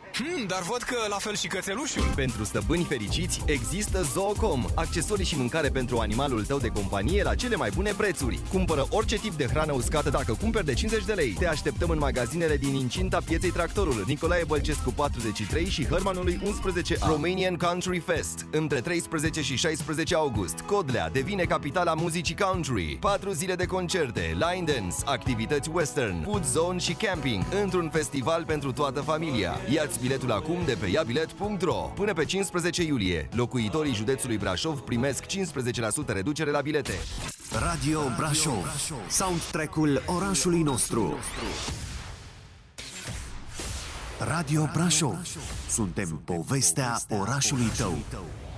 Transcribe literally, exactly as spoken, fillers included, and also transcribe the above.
Hmm, dar văd că la fel și cățelușul. Pentru stăpâni fericiți există Zoocom, accesorii și mâncare pentru animalul tău de companie la cele mai bune prețuri. Cumpără orice tip de hrană uscată dacă cumperi de cincizeci de lei. Te așteptăm în magazinele din incinta Pieței Tractorul, Nicolae Bălcescu patruzeci și trei și Hărmanului unsprezece A. Romanian Country Fest, între treisprezece și șaisprezece august. Codlea devine capitala muzicii country. Patru zile de concerte, line dance, activități western, food zone și camping, într-un festival pentru toată familia. Ia-ți biletul acum de pe iabilet punct ro. Până pe cincisprezece iulie, locuitorii județului Brașov primesc cincisprezece la sută reducere la bilete. Radio Brașov, soundtrack-ul orașului nostru. Radio Brașov, suntem povestea orașului tău.